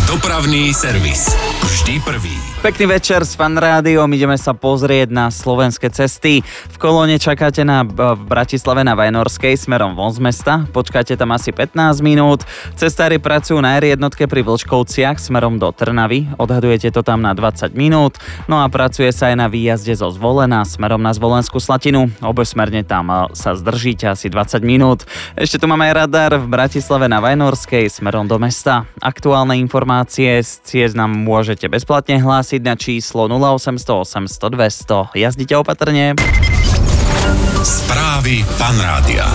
Dopravný servis. Vždy prvý. Pekný večer s Fan Rádiom, ideme sa pozrieť na slovenské cesty. V kolóne čakáte v Bratislave na Vajnorskej smerom von z mesta. Počkáte tam asi 15 minút. Cestári pracujú na R1 pri Vlčkovciach smerom do Trnavy. Odhadujete to tam na 20 minút. No a pracuje sa aj na výjazde zo Zvolena smerom na Zvolenskú Slatinu. Obojsmerne tam sa zdržíte asi 20 minút. Ešte tu máme aj radar v Bratislave na Vajnorskej smerom do mesta. Aktuálne informácie z ciest nám môžete bezplatne hlásiť na číslo 0800 800 200. Jazdite opatrne. Správy Fan Rádia.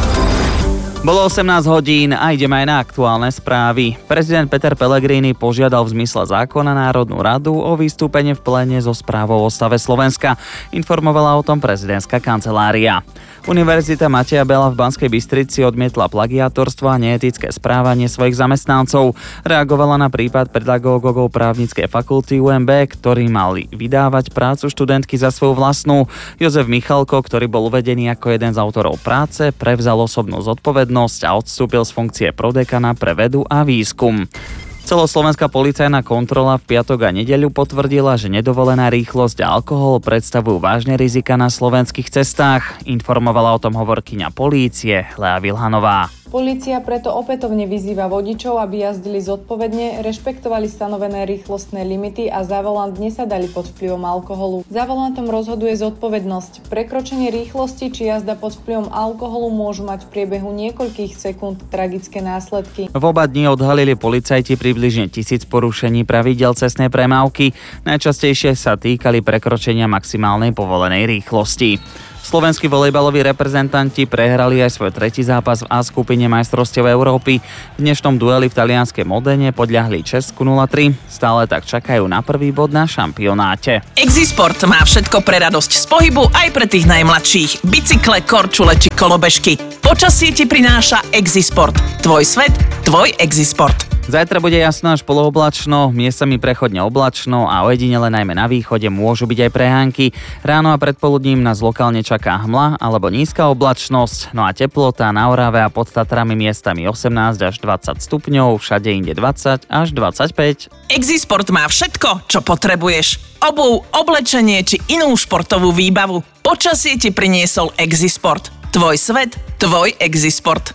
Bolo 18 hodín a ideme aj na aktuálne správy. Prezident Peter Pellegrini požiadal v zmysle zákona Národnú radu o vystúpenie v pléne so správou o stave Slovenska. Informovala o tom prezidentská kancelária. Univerzita Mateja Bela v Banskej Bystrici odmietla plagiátorstvo a neetické správanie svojich zamestnancov. Reagovala na prípad pedagógov právnickej fakulty UMB, ktorí mali vydávať prácu študentky za svoju vlastnú. Jozef Michalko, ktorý bol uvedený ako jeden z autorov práce, prevzal osobnú zodpovednosť a odstúpil z funkcie prodekana pre vedu a výskum. Celoslovenská policajná kontrola v piatok a nedeľu potvrdila, že nedovolená rýchlosť a alkohol predstavujú vážne rizika na slovenských cestách. Informovala o tom hovorkyňa polície Lea Vilhanová. Polícia preto opätovne vyzýva vodičov, aby jazdili zodpovedne, rešpektovali stanovené rýchlostné limity a za volant nesadali pod vplyvom alkoholu. Za volantom rozhoduje zodpovednosť. Prekročenie rýchlosti či jazda pod vplyvom alkoholu môžu mať v priebehu niekoľkých sekúnd tragické následky. V oba dni odhalili policajti približne 1000 porušení pravidiel cestnej premávky. Najčastejšie sa týkali prekročenia maximálnej povolenej rýchlosti. Slovenskí volejbaloví reprezentanti prehrali aj svoj tretí zápas v A skupine majstrovstiev Európy. V dnešnom dueli v talianskej Modene podľahli Česku 0-3. Stále tak čakajú na prvý bod na šampionáte. Exisport má všetko pre radosť z pohybu aj pre tých najmladších. Bicykle, korčule či kolobežky. Počasie ti prináša Exisport. Tvoj svet, tvoj Exisport. Zajtra bude jasno až polooblačno, miestami prechodne oblačno a ojedinele najmä na východe môžu byť aj prehánky. Ráno a predpoludním nás lokálne čaká hmla alebo nízka oblačnosť, no a teplota na Orave a pod Tatrami miestami 18 až 20 stupňov, všade inde 20 až 25. Exisport má všetko, čo potrebuješ. Obuv, oblečenie či inú športovú výbavu. Počasie ti priniesol Exisport. Tvoj svet, tvoj Exisport.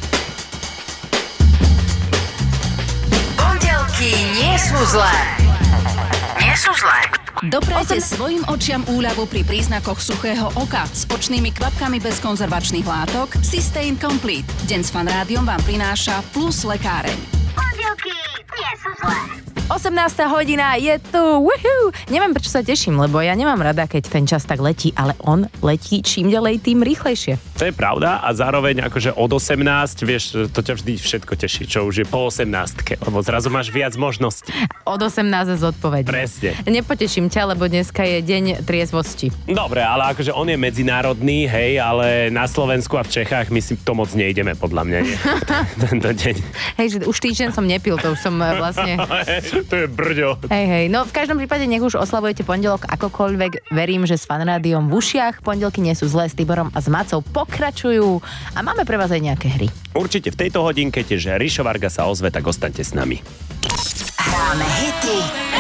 Nie sú zlé. Nie sú zlé. Doprajte svojim očiam úľavu pri príznakoch suchého oka. S očnými kvapkami bez konzervačných látok Systane Complete. Deň s Fan Rádiom vám prináša Plus lekáreň. Pondelky nie sú zlé. 18. hodina je tu. Woohoo! Neviem, prečo sa teším, lebo ja nemám rada, keď ten čas tak letí, ale on letí čím ďalej, tým rýchlejšie. To je pravda a zároveň akože od 18, vieš, to ťa vždy všetko teší, čo už je po 18, lebo zrazu máš viac možností. Od 18 zodpovedne. Presne. Nepoteším ťa, lebo dneska je deň triezvosti. Dobre, ale akože on je medzinárodný, hej, ale na Slovensku a v Čechách my si to moc nejdeme, podľa mňa nie. Tento deň. Hej, že už týždeň som nepil, to už som vlastne... To je brďo. Hej, no v každom prípade nech už oslavujete pondelok akokoľvek. Verím, že s Fan Rádiom v ušiach pondelky nie sú zlé, s Tiborom a s Macou pokračujú a máme pre vás aj nejaké hry. Určite v tejto hodinke tiež Rišo Varga sa ozve, tak ostaňte s nami. Hráme hity